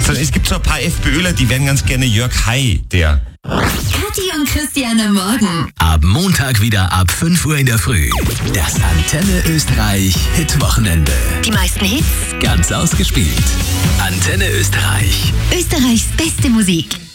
sondern es gibt so ein paar FPÖler, die wären ganz gerne Jörg Hai, der. Kathi und Christian am Morgen. Ab Montag wieder ab 5 Uhr in der Früh. Das Antenne Österreich Hit-Wochenende. Die meisten Hits. Ganz ausgespielt. Antenne Österreich. Österreichs beste Musik.